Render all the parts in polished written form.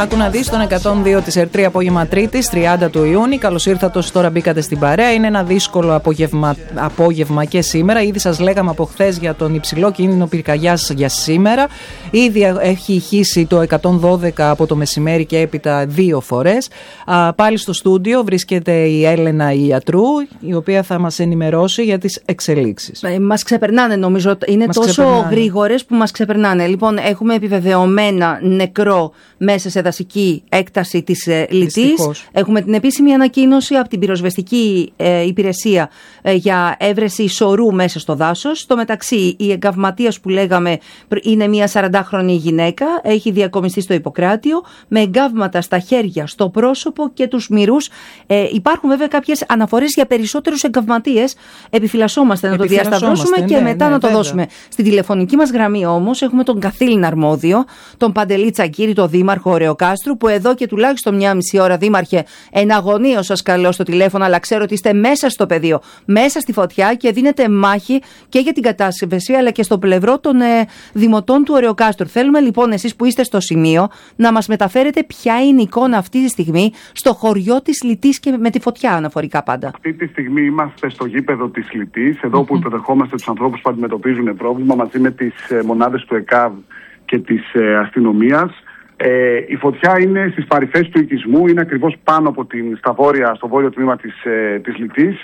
Άκου να δεις τον 102 της ΕΡΤ3 απόγευμα Τρίτης, 30 του Ιούνιου. Καλώς ήρθατε όσοι τώρα μπήκατε στην παρέα. Είναι ένα δύσκολο απόγευμα και σήμερα. Ήδη σας λέγαμε από χθες για τον υψηλό κίνδυνο πυρκαγιάς για σήμερα. Ήδη έχει ηχήσει το 112 από το μεσημέρι και έπειτα 2 φορές. Πάλι στο στούντιο βρίσκεται η Έλενα Ιατρού, η οποία θα μας ενημερώσει για τις εξελίξεις. Μας ξεπερνάνε, νομίζω. Είναι τόσο γρήγορες που μας ξεπερνάνε. Λοιπόν, έχουμε επιβεβαιωμένα νεκρό μέσα σε δασική έκταση της Λιτής. Έχουμε την επίσημη ανακοίνωση από την πυροσβεστική υπηρεσία για έβρεση σωρού μέσα στο δάσος. Στο μεταξύ, η εγκαυματίας που λέγαμε είναι μια 40χρονη γυναίκα, έχει διακομιστεί στο Ιπποκράτιο με εγκαύματα στα χέρια, στο πρόσωπο και τους μυρούς. Υπάρχουν βέβαια κάποιες αναφορές για περισσότερους εγκαυματίες. Επιφυλασσόμαστε να το διασταυρώσουμε και μετά να το δώσουμε. Στην τηλεφωνική μας γραμμή όμως έχουμε τον καθήλυνα αρμόδιο, τον Παντελή Τσακίρη, τον Δήμαρχο Ωρεοκάστρου, που εδώ και τουλάχιστον μια μισή ώρα, Δήμαρχε, εναγωνίως σας καλώ στο τηλέφωνο, αλλά ξέρω ότι είστε μέσα στο πεδίο, μέσα στη φωτιά και δίνετε μάχη και για την κατάσταση αλλά και στο πλευρό των δημοτών του Ωρεοκάστρου. Θέλουμε λοιπόν εσείς που είστε στο σημείο να μας μεταφέρετε ποια είναι η εικόνα αυτή τη στιγμή στο χωριό της Λιτής και με τη φωτιά αναφορικά πάντα. Αυτή τη στιγμή είμαστε στο γήπεδο της Λιτής, εδώ που υποδεχόμαστε τους ανθρώπους που αντιμετωπίζουν πρόβλημα μαζί με τις μονάδες του ΕΚΑΒ και της αστυνομίας. Η φωτιά είναι στις παρυφές του οικισμού, είναι ακριβώς πάνω από στο βόρειο τμήμα της Λιτής.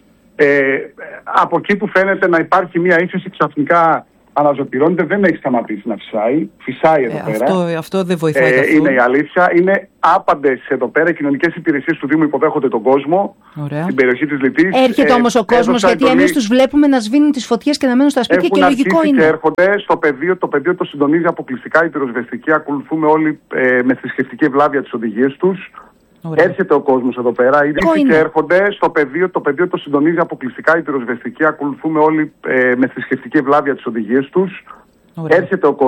Από εκεί που φαίνεται να υπάρχει μια ύφεση, ξαφνικά αναζωπυρώνεται, δεν έχει σταματήσει να φυσάει. Φυσάει εδώ πέρα. Αυτό δεν βοηθάει καθόλου. Είναι η αλήθεια. Είναι άπαντες εδώ πέρα. Οι κοινωνικές υπηρεσίες του Δήμου υποδέχονται τον κόσμο. Ωραία. Στην περιοχή της Λιτής. Έρχεται όμως ο κόσμος, γιατί εμείς τους βλέπουμε να σβήνουν τις φωτιές και να μένουν στα σπίτια και λογικό είναι. Και έρχονται στο πεδίο. Το πεδίο το συντονίζει αποκλειστικά η πυροσβεστική. Ακολουθούμε όλοι με θρησκευτική ευλάβεια τις οδηγίες τους. Ωραία. Έρχεται ο κόσμος εδώ πέρα, ήδη και έρχονται στο πεδίο. Το πεδίο το συντονίζει αποκλειστικά η πυροσβεστική. Ακολουθούμε όλοι με θρησκευτική ευλάβεια τις οδηγίες τους. Έρχεται ο κόσμος.